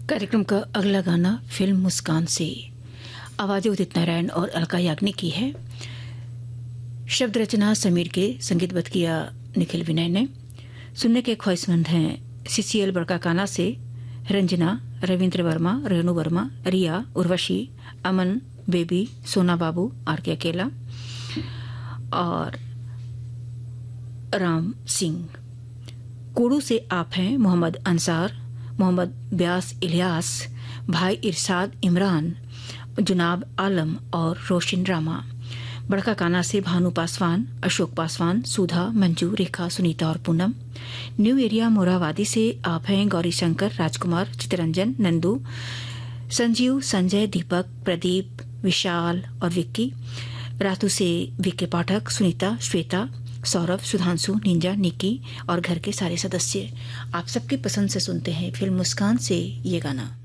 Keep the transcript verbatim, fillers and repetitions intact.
कार्यक्रम का अगला गाना फिल्म मुस्कान से, आवाजें उदित नारायण और अलका याग्निक की है। शब्द रचना समीर के, संगीतबद्ध किया निखिल विनय ने। सुनने के ख्वाहिशमंद हैं सीसीएल बड़का काना से रंजना, रविंद्र वर्मा, रेणु वर्मा, रिया, उर्वशी, अमन, बेबी, सोना बाबू, आर के अकेला और राम सिंह। कोड़ू से आप हैं मोहम्मद अंसार, मोहम्मद ब्यास इलियास, भाई इरशाद इमरान, जुनाब आलम और रोशन रामा। बड़का काना से भानु पासवान, अशोक पासवान, सुधा, मंजू, रेखा, सुनीता और पूनम। न्यू एरिया मोरावादी से आप हैं गौरी शंकर, राजकुमार, चितरंजन, नंदू, संजीव, संजय, दीपक, प्रदीप, विशाल और विक्की। रातू से विक्की पाठक, सुनीता, श्वेता, सौरभ, सुधांशु, निंजा, निकी और घर के सारे सदस्य। आप सबकी पसंद से सुनते हैं फिल्म मुस्कान से ये गाना।